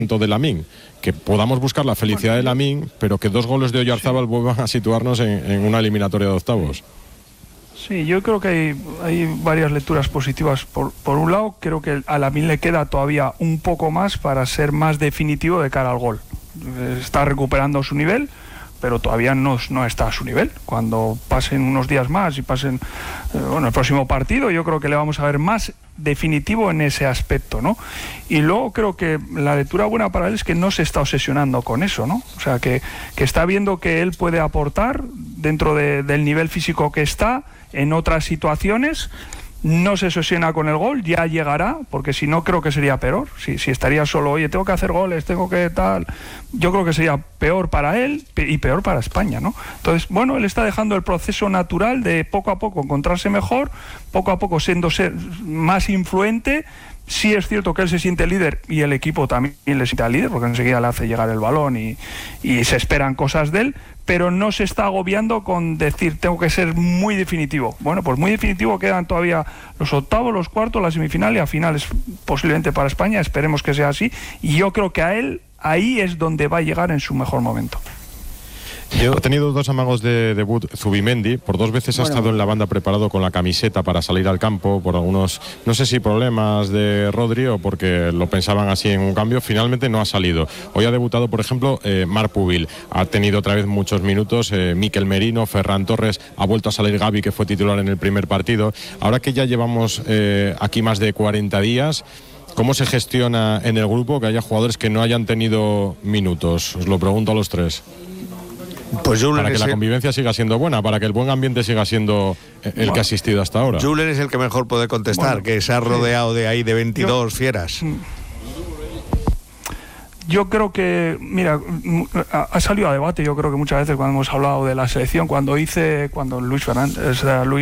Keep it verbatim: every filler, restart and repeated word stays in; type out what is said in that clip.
de Lamine, que podamos buscar la felicidad de Lamine, pero que dos goles de Oyarzábal vuelvan a situarnos en, en una eliminatoria de octavos. Sí, yo creo que hay, hay varias lecturas positivas. Por, por un lado, creo que a Lamine le queda todavía un poco más para ser más definitivo de cara al gol. Está recuperando su nivel, pero todavía no, no está a su nivel. Cuando pasen unos días más y pasen, eh, bueno, el próximo partido, yo creo que le vamos a ver más definitivo en ese aspecto, ¿no? Y luego creo que la lectura buena para él es que no se está obsesionando con eso, ¿no? O sea, que, que está viendo que él puede aportar dentro de, del nivel físico que está en otras situaciones. No se obsesiona con el gol, ya llegará, porque si no creo que sería peor. Si, si estaría solo, oye, tengo que hacer goles, tengo que tal, yo creo que sería peor para él y peor para España, ¿no? Entonces, bueno, él está dejando el proceso natural de poco a poco encontrarse mejor, poco a poco siendo ser más influente. Sí es cierto que él se siente líder y el equipo también le siente al líder, porque enseguida le hace llegar el balón y, y se esperan cosas de él, pero no se está agobiando con decir tengo que ser muy definitivo. Bueno, pues muy definitivo quedan todavía los octavos, los cuartos, la semifinal y a finales posiblemente para España, esperemos que sea así, y yo creo que a él ahí es donde va a llegar en su mejor momento. Yo he tenido dos amagos de debut Zubimendi, por dos veces bueno. ha estado en la banda preparado con la camiseta para salir al campo, por algunos, no sé si problemas de Rodri o porque lo pensaban así en un cambio, finalmente no ha salido. Hoy ha debutado, por ejemplo, eh, Marc Pubil, ha tenido otra vez muchos minutos, eh, Mikel Merino, Ferran Torres, ha vuelto a salir Gavi, que fue titular en el primer partido. Ahora que ya llevamos eh, aquí más de cuarenta días, ¿cómo se gestiona en el grupo que haya jugadores que no hayan tenido minutos? Os lo pregunto a los tres. Pues para que la convivencia siga siendo buena, para que el buen ambiente siga siendo el bueno, que ha asistido hasta ahora. Julen es el que mejor puede contestar, bueno, que se ha rodeado de ahí de veintidós yo, fieras. Yo creo que, mira, ha salido a debate, yo creo que muchas veces cuando hemos hablado de la selección, cuando hice, cuando Luis Fernández, Luis